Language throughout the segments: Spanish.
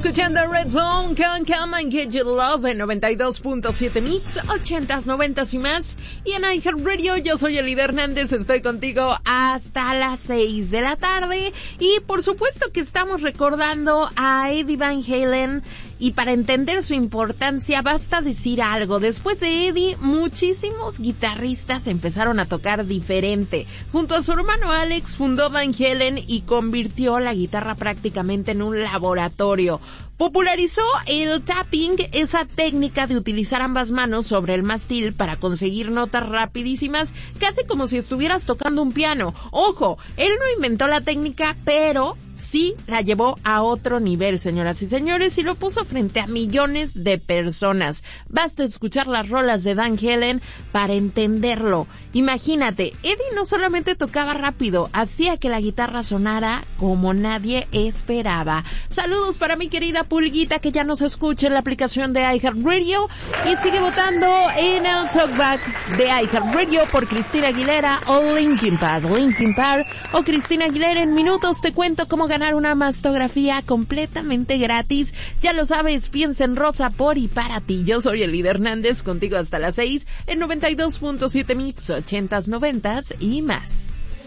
escuchando Red Phone con Come and Get Your Love en 92.7 Mix, 80s, 90s y más. Y en iHeartRadio, yo soy Elida Hernández, estoy contigo hasta las 6 de la tarde. Y por supuesto que estamos recordando a Eddie Van Halen. Y para entender su importancia, basta decir algo. Después de Eddie, muchísimos guitarristas empezaron a tocar diferente. Junto a su hermano Alex, fundó Van Halen y convirtió la guitarra prácticamente en un laboratorio. Popularizó el tapping, esa técnica de utilizar ambas manos sobre el mástil para conseguir notas rapidísimas, casi como si estuvieras tocando un piano. Ojo, él no inventó la técnica, pero sí la llevó a otro nivel, señoras y señores, y lo puso frente a millones de personas. Basta escuchar las rolas de Van Halen para entenderlo. Imagínate, Eddie no solamente tocaba rápido, hacía que la guitarra sonara como nadie esperaba. Saludos para mi querida Pulguita, que ya nos escucha en la aplicación de iHeartRadio y sigue votando en el Talkback de iHeartRadio por Cristina Aguilera o Linkin Park. O Cristina Aguilera. En minutos te cuento cómo ganar una mastografía completamente gratis. Ya lo sabes, piensa en Rosa por y para ti. Yo soy Elida Hernández, contigo hasta las 6 en 92.7 Mix, 80s, 90s y más.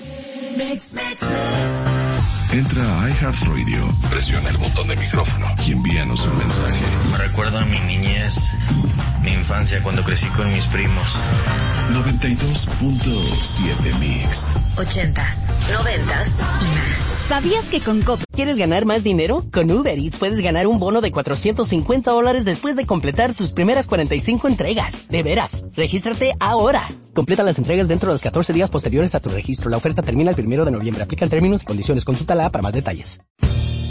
Entra a iHeartRadio, presiona el botón de micrófono y envíanos un mensaje. Me recuerda a mi niñez, mi infancia cuando crecí con mis primos. 92.7 Mix. 80s, 90s y más. ¿Sabías que con Coppel quieres ganar más dinero? Con Uber Eats puedes ganar un bono de $450 después de completar tus primeras 45 entregas. De veras, regístrate ahora. Completa las entregas dentro de los 14 días posteriores a tu registro. La oferta termina el 1 de noviembre. Aplican términos y condiciones. Consulta para más detalles.